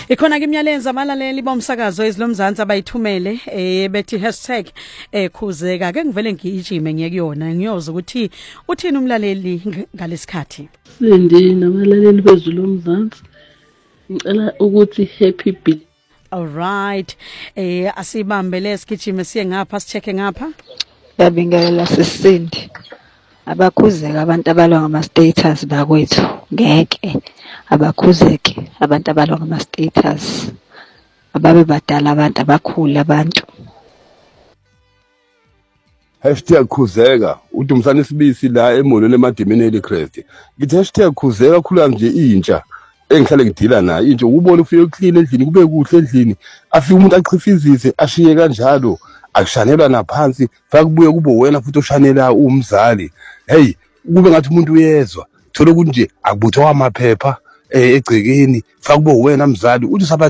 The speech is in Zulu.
Ikhona ke imiyalezo abalaleli bomsakazo ezilomzansi abayithumele bethi #khuzeka ke ngivele ngiyijime ngiyekuyona ngiyoza ukuthi uthini umlaleli ngalesikhathi. Sindi nabalaleli bezilomzansi ngicela ukuthi happy birthday. All right. Asibambele sigijime siye ngapha sicheke ngapha. Yabingelela sisindi. Abakhuzeka abantu abalwa ngama-status bakwethu ngeke abakhuzeke abantu abalwa ngama-status ababe badala abantu abakhulu abantu. #khuzeka uDumsana Sibisi la emolweni emadimeni eLikrest. Ngithi #khuzeka khula nje intsha engihlale ngidila nayo intsha ubone ufike uclean endlini kube kuhle endlini afike umuntu achifizise ashiye kanjalo akushanelwa naphansi fakubuye kube wena futhi oshanela umzali. Hey kube ngathi umuntu uyezwa thola ukuthi nje akubuthwa amaphepha egcekeni fakube wena mzali uthi